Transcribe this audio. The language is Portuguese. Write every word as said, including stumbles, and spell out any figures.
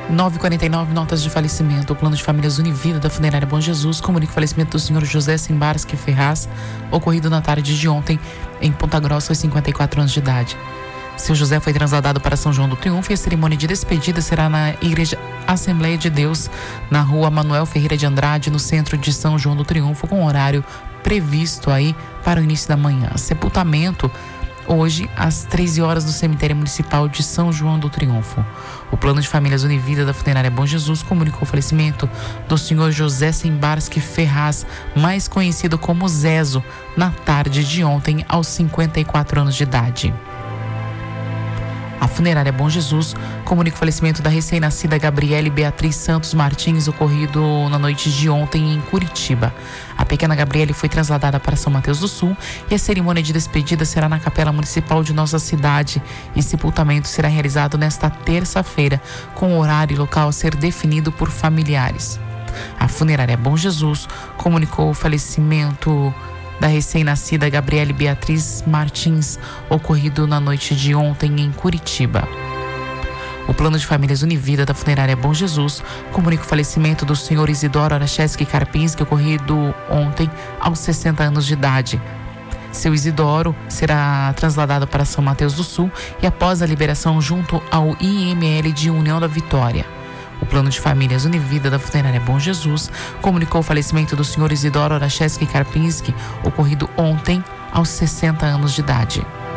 nove e quarenta e nove, notas de falecimento. O plano de famílias Univida da Funerária Bom Jesus comunica o falecimento do senhor José Simbarski Ferraz, ocorrido na tarde de ontem em Ponta Grossa, aos cinquenta e quatro anos de idade. Seu José foi trasladado para São João do Triunfo e a cerimônia de despedida será na Igreja Assembleia de Deus, na rua Manuel Ferreira de Andrade, no centro de São João do Triunfo, com horário previsto aí para o início da manhã. Sepultamento hoje às treze horas no cemitério municipal de São João do Triunfo. O plano de famílias Univida da Funerária Bom Jesus comunicou o falecimento do senhor José Simbarski Ferraz, mais conhecido como Zezo, na tarde de ontem, aos cinquenta e quatro anos de idade. A Funerária Bom Jesus comunica o falecimento da recém-nascida Gabriele Beatriz Santos Martins, ocorrido na noite de ontem em Curitiba. A pequena Gabriele foi trasladada para São Mateus do Sul e a cerimônia de despedida será na Capela Municipal de nossa cidade e sepultamento será realizado nesta terça-feira, com horário e local a ser definido por familiares. A Funerária Bom Jesus comunicou o falecimento da recém-nascida Gabriele Beatriz Martins, ocorrido na noite de ontem em Curitiba. O plano de famílias Univida da Funerária Bom Jesus comunica o falecimento do senhor Isidoro Aracheski Karpinski, ocorrido ontem aos sessenta anos de idade. Seu Isidoro será trasladado para São Mateus do Sul e após a liberação junto ao I M L de União da Vitória. O plano de famílias Univida da Funerária Bom Jesus comunicou o falecimento do senhor Isidoro Aracheski Karpinski, ocorrido ontem aos sessenta anos de idade.